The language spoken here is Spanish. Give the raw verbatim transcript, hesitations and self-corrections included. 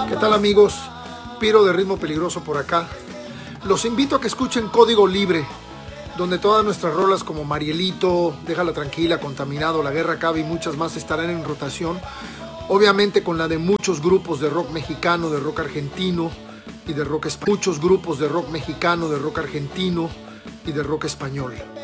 ¿Qué tal, amigos? Piro de Ritmo Peligroso por acá. Los invito a que escuchen Código Libre, donde todas nuestras rolas como Marielito, Déjala Tranquila, Contaminado, La Guerra Acaba y muchas más estarán en rotación. Obviamente con la de muchos grupos de rock mexicano, de rock argentino y de rock español. Muchos grupos de rock mexicano, de rock argentino y de rock español.